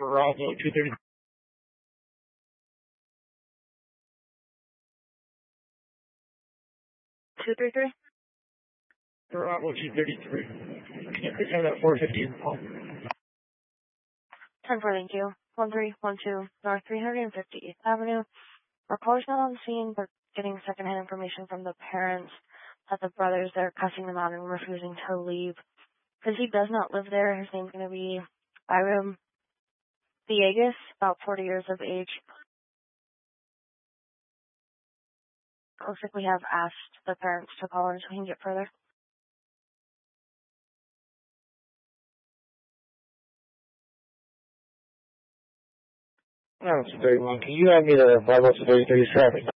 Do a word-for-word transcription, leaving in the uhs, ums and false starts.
Bravo two thirty. two three three? Bravo two thirty-three. Can't pick up that four fifty call. ten four, thank you. one three one two North three hundred fifty-eighth Avenue. Our caller's not on the scene, but getting secondhand information from the parents that the brothers, they're cussing them out and refusing to leave. Because he does not live there. His name's going to be Iram Villegas, about forty years of age. Looks like we have asked the parents to call in so we can get further. No, it's thirty-one. Can you have me the Bravo two thirty-three traffic?